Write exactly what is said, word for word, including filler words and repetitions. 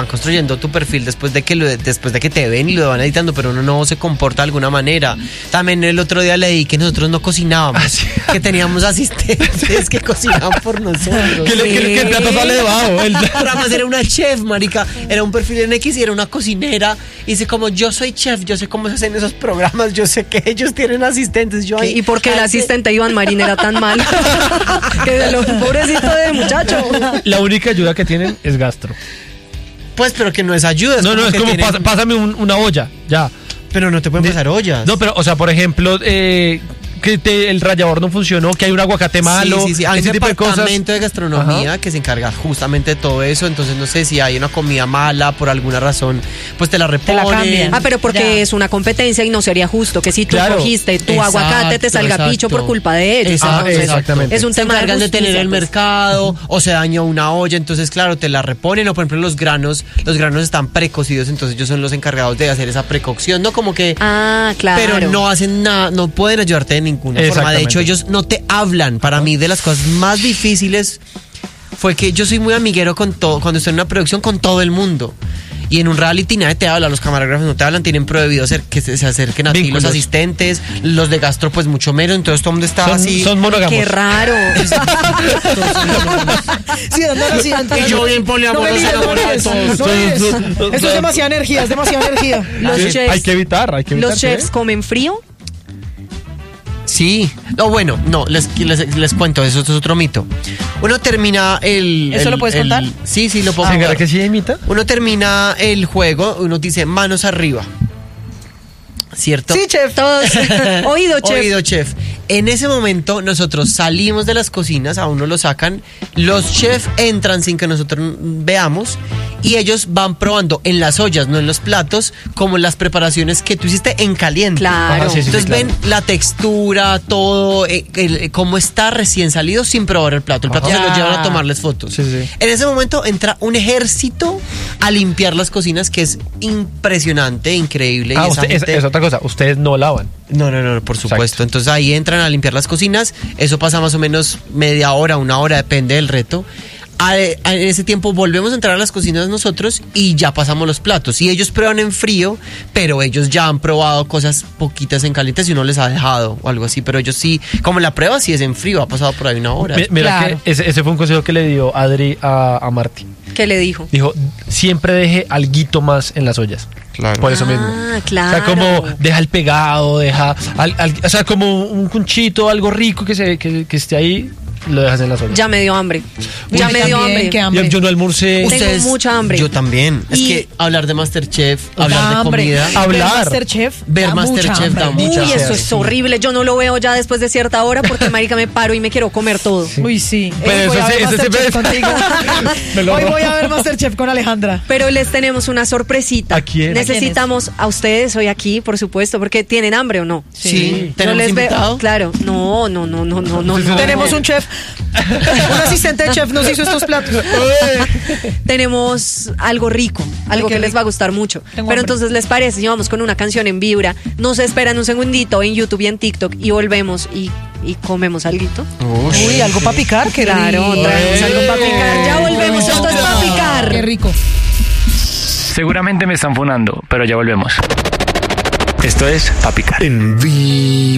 construyendo tu perfil después de que lo, después de que te ven y lo van editando, pero uno no se comporta de alguna manera. También el otro día leí que nosotros no cocinábamos, ah, sí. que teníamos asistentes que cocinaban por nosotros. Que, le, que, que el plato sale debajo. El... Además era una chef, marica, era un perfil en X y era una cocinera. Y dice como, yo soy chef, yo sé cómo se hacen esos programas, yo sé que ellos tienen asistentes. Yo ahí, ¿Y por qué el asistente Iván Marín era tan mal? Que de lo pobrecito del muchacho. La única ayuda que tienen es gastro. Pues, pero que no es ayuda. Es no, no, es como, tienen... pás, pásame un, una olla, ya. Pero no te pueden pasar ollas. No, pero, o sea, por ejemplo, eh, que te, el rallador no funcionó, que hay un aguacate malo. Sí, sí, sí. Hay un departamento de, de gastronomía Ajá. que se encarga justamente de todo eso. Entonces, no sé si hay una comida mala por alguna razón, pues te la reponen. Te la cambian. Ah, pero porque ya. es una competencia y no sería justo que si tú claro. cogiste tu exacto, aguacate te salga exacto. picho por culpa de ellos. Exacto, entonces, exactamente. Es un se tema encargan de, de tener el mercado o se dañó una olla, entonces claro, te la reponen. O por ejemplo los granos, los granos están precocidos, entonces ellos son los encargados de hacer esa precocción, ¿no? Como que... Ah, claro. Pero no hacen nada, no pueden ayudarte de ninguna forma. De hecho, ellos no te hablan. Para mí, de las cosas más difíciles fue que yo soy muy amiguero con todo, cuando estoy en una producción, con todo el mundo. Y en un reality nadie te habla, los camarógrafos no te hablan, tienen prohibido hacer que se, se acerquen a ti los asistentes, los de gastro pues mucho menos, entonces todo el mundo está son, así. Son monógamos. Qué raro. Sí, andar así. Y yo bien poliamoroso. Eso es demasiada energía, es demasiada energía. Los sí, chefs, hay que evitar, hay que evitar. ¿Los chefs comen frío? Sí, no, bueno, no, les, les, les cuento, eso es otro mito. Uno termina el... ¿Eso el, lo puedes el, contar? Sí, sí, lo puedo ah, contar. que sí imita? Uno termina el juego, uno dice manos arriba, ¿cierto? Sí, chef. Todos. Oído, chef. Oído, chef. En ese momento nosotros salimos de las cocinas, a uno lo sacan, los chefs entran sin que nosotros veamos y ellos van probando en las ollas, no en los platos, como las preparaciones que tú hiciste en caliente. Claro. Ah, sí, sí, Entonces sí, claro. ven la textura, todo, eh, el, cómo está recién salido sin probar el plato. El plato Ajá. se lo llevan a tomarles fotos. Sí, sí. En ese momento entra un ejército a limpiar las cocinas que es impresionante, increíble. Ah, y esa usted, gente... es, es otra cosa, ustedes no lavan. No, no, no, por supuesto. Exacto. Entonces ahí entran a limpiar las cocinas. Eso pasa más o menos media hora, una hora, depende del reto. A, a, en ese tiempo volvemos a entrar a las cocinas nosotros y ya pasamos los platos. Y ellos prueban en frío, pero ellos ya han probado cosas poquitas en caliente si uno les ha dejado o algo así. Pero ellos sí, como la prueba sí es en frío, ha pasado por ahí una hora. M- mira Claro. que ese, ese fue un consejo que le dio Adri a, a Marty. ¿Qué le dijo? Dijo, siempre deje alguito más en las ollas. Claro. Por eso Ah, mismo. claro. O sea, como deja el pegado, deja... Al, al, o sea, como un cunchito, algo rico que, se, que, que esté ahí, lo dejas en las ollas. Ya me dio hambre. Ya Uy, me dio también, hambre. qué hambre. Yo, yo no almorcé. Tengo mucha hambre. Yo también. Es Y- que hablar de Masterchef, Da hablar de hambre. comida, Hablar. Ver Masterchef. Ver da Masterchef mucha hambre. da Uy, mucha eso hambre. es horrible. Yo no lo veo ya después de cierta hora porque, marica, me paro y me quiero comer todo. Uy, sí. Pero Hoy voy eso a ver sí, ese sí Masterchef me- contigo. Me lo Hoy robo. voy a ver Masterchef con Alejandra. Pero les tenemos una sorpresita. ¿A quién? Necesitamos a ustedes hoy aquí, por supuesto, porque ¿tienen hambre o no? Sí. Yo ¿Tenemos les veo- invitado? Claro. No, no, no, no, no, no. no. Tenemos un chef. Un asistente de chef nos hizo estos platos. Tenemos algo rico, algo Ay, qué que les rico. va a gustar mucho. Tengo Pero hambre. entonces, ¿les parece? Llevamos con una canción en vibra. Nos esperan un segundito en YouTube y en TikTok y volvemos y, y comemos alguito. Uy, algo para picar. Qué Claro, rico. traemos algo para picar. Ya volvemos, esto es para picar. Qué rico. Seguramente me están funando, pero ya volvemos. Esto es Pa' Picar. En vivo.